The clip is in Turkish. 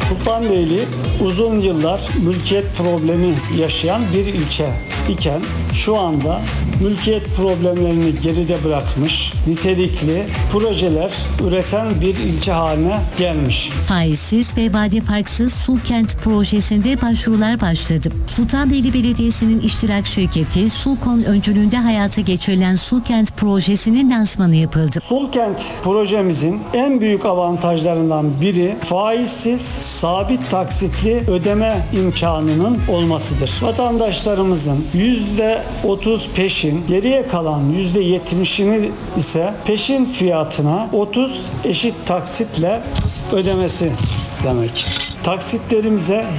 Sultanbeyli uzun yıllar mülkiyet problemi yaşayan bir ilçe iken şu anda mülkiyet problemlerini geride bırakmış, nitelikli projeler üreten bir ilçe haline gelmiş. Faizsiz ve vade farksız Sulkent projesinde başvurular başladı. Sultanbeyli Belediyesi'nin iştirak şirketi Sulkon öncülüğünde hayata geçirilen Sulkent projesinin lansmanı yapıldı. Sulkent projemizin en büyük avantajlarından biri faizsiz, sabit taksitli ödeme imkanının olmasıdır. Vatandaşlarımızın %30 peşin, geriye kalan %70'ini ise peşin fiyatına 30 eşit taksitle ödemesi demek. Taksitlerimize